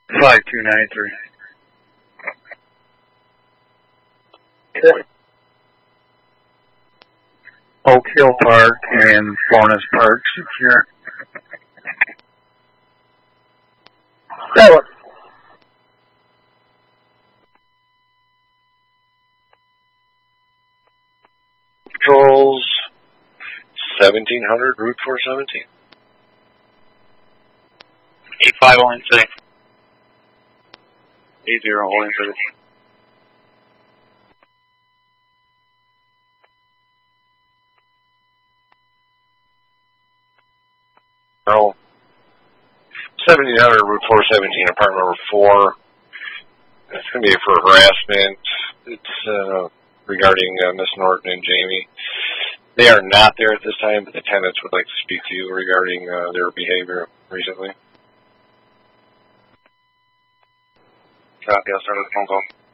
5293. Oak Hill Park and Florence Park secure. That one. Patrols 1700 Route 417. 85 Olean City. 80 Olean City. Oh. 1700 Route 417, apartment number 4. It's going to be for harassment. It's regarding Miss Norton and Jamie. They are not there at this time, but the tenants would like to speak to you regarding their behavior recently. Copy, I'll start with the phone call.